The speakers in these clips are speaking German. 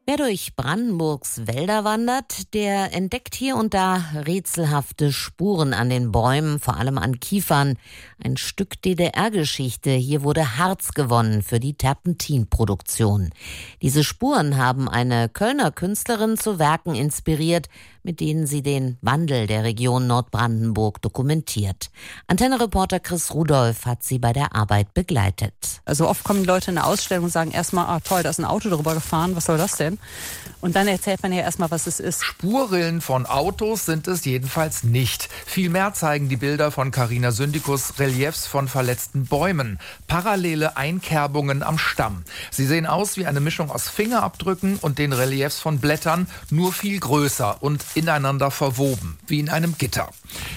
Wer durch Brandenburgs Wälder wandert, der entdeckt hier und da rätselhafte Spuren an den Bäumen, vor allem an Kiefern. Ein Stück DDR-Geschichte. Hier wurde Harz gewonnen für die Terpentinproduktion. Diese Spuren haben eine Kölner Künstlerin zu Werken inspiriert, mit denen sie den Wandel der Region Nordbrandenburg dokumentiert. Antenne-Reporter Chris Rudolph hat sie bei der Arbeit begleitet. Also oft kommen Leute in eine Ausstellung und sagen erstmal, toll, da ist ein Auto drüber gefahren, was soll das denn? Und dann erzählt man ja erstmal, was es ist. Spurrillen von Autos sind es jedenfalls nicht. Vielmehr zeigen die Bilder von Carina Syndikus Reliefs von verletzten Bäumen. Parallele Einkerbungen am Stamm. Sie sehen aus wie eine Mischung aus Fingerabdrücken und den Reliefs von Blättern, nur viel größer und ineinander verwoben, wie in einem Gitter.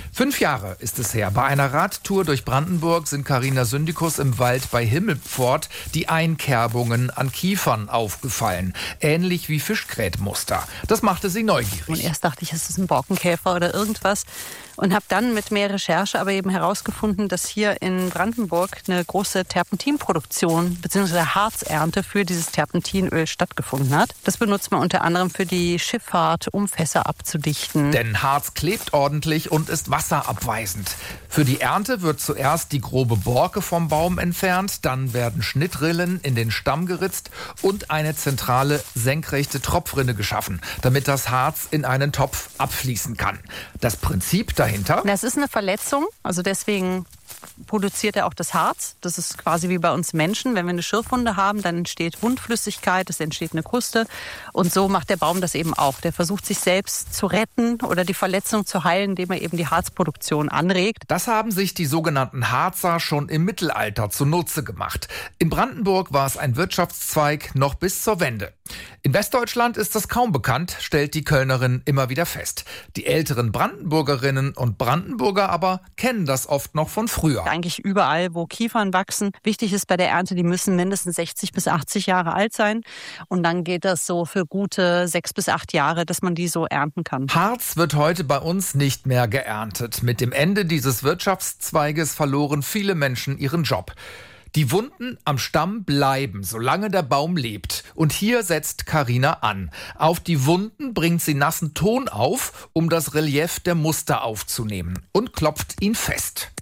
5 Jahre ist es her. Bei einer Radtour durch Brandenburg sind Carina Syndikus im Wald bei Himmelpfort die Einkerbungen an Kiefern aufgefallen. Ähnlich wie Fischgrätmuster. Das machte sie neugierig. Und erst dachte ich, es ist ein Borkenkäfer oder irgendwas. Und habe dann mit mehr Recherche aber eben herausgefunden, dass hier in Brandenburg eine große Terpentinproduktion bzw. Harzernte für dieses Terpentinöl stattgefunden hat. Das benutzt man unter anderem für die Schifffahrt, um Fässer abzudichten. Denn Harz klebt ordentlich und ist wasserabweisend. Für die Ernte wird zuerst die grobe Borke vom Baum entfernt, dann werden Schnittrillen in den Stamm geritzt und eine zentrale senkrechte Tropfrinne geschaffen, damit das Harz in einen Topf abfließen kann. Das Prinzip dahinter? Das ist eine Verletzung, also deswegen produziert er auch das Harz. Das ist quasi wie bei uns Menschen. Wenn wir eine Schürfwunde haben, dann entsteht Wundflüssigkeit, es entsteht eine Kruste. Und so macht der Baum das eben auch. Der versucht sich selbst zu retten oder die Verletzung zu heilen, indem er eben die Harzproduktion anregt. Das haben sich die sogenannten Harzer schon im Mittelalter zunutze gemacht. In Brandenburg war es ein Wirtschaftszweig noch bis zur Wende. In Westdeutschland ist das kaum bekannt, stellt die Kölnerin immer wieder fest. Die älteren Brandenburgerinnen und Brandenburger aber kennen das oft noch von früher. Eigentlich überall, wo Kiefern wachsen. Wichtig ist bei der Ernte, die müssen mindestens 60 bis 80 Jahre alt sein. Und dann geht das so für gute 6 bis 8 Jahre, dass man die so ernten kann. Harz wird heute bei uns nicht mehr geerntet. Mit dem Ende dieses Wirtschaftszweiges verloren viele Menschen ihren Job. Die Wunden am Stamm bleiben, solange der Baum lebt. Und hier setzt Carina an. Auf die Wunden bringt sie nassen Ton auf, um das Relief der Muster aufzunehmen, und klopft ihn fest.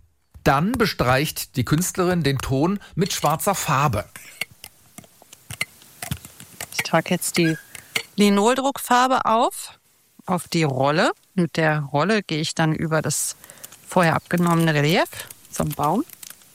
Dann bestreicht die Künstlerin den Ton mit schwarzer Farbe. Ich trage jetzt die Linoldruckfarbe auf die Rolle. Mit der Rolle gehe ich dann über das vorher abgenommene Relief vom Baum.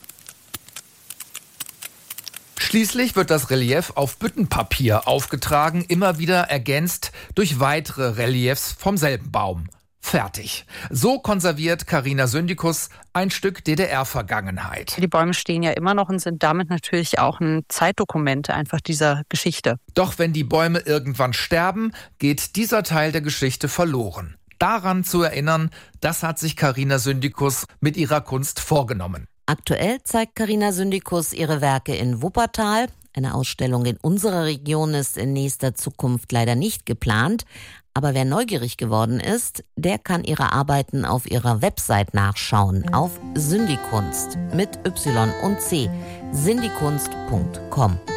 Schließlich wird das Relief auf Büttenpapier aufgetragen, immer wieder ergänzt durch weitere Reliefs vom selben Baum. Fertig. So konserviert Carina Syndikus ein Stück DDR-Vergangenheit. Die Bäume stehen ja immer noch und sind damit natürlich auch ein Zeitdokument einfach dieser Geschichte. Doch wenn die Bäume irgendwann sterben, geht dieser Teil der Geschichte verloren. Daran zu erinnern, das hat sich Carina Syndikus mit ihrer Kunst vorgenommen. Aktuell zeigt Carina Syndikus ihre Werke in Wuppertal. Eine Ausstellung in unserer Region ist in nächster Zukunft leider nicht geplant. Aber wer neugierig geworden ist, der kann ihre Arbeiten auf ihrer Website nachschauen. Auf Syndikunst mit Y und C. syndikunst.com.